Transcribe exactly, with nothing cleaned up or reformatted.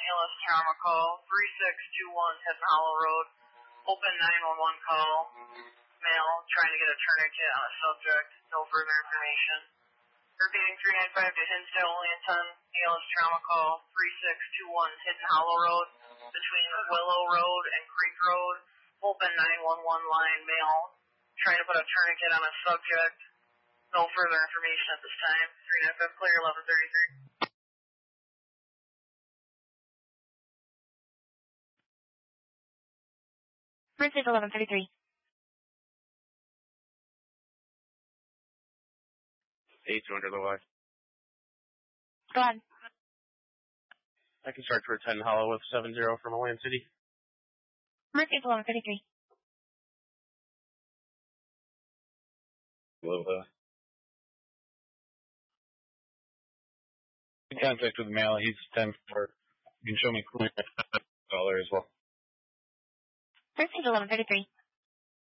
A L S trauma call, three six two one Hidden Hollow Road. Open nine one one call, male, trying to get a tourniquet on a subject, no further information. Repeating three nine five to Hinsdale, Lanton, A L S trauma call, three six two one Hidden Hollow Road, between Willow Road and Creek Road. Open nine one one line, male, trying to put a tourniquet on a subject, no further information at this time. three nine five clear, eleven thirty-three. Message eleven thirty-three. eight two hundred low. Go ahead. I can start for ten Hollow with seven zero from Atlantic City. Message eleven thirty-three. Hello, uh, in contact with the male, he's ten four. You can show me clear caller as well. Message eleven thirty-three.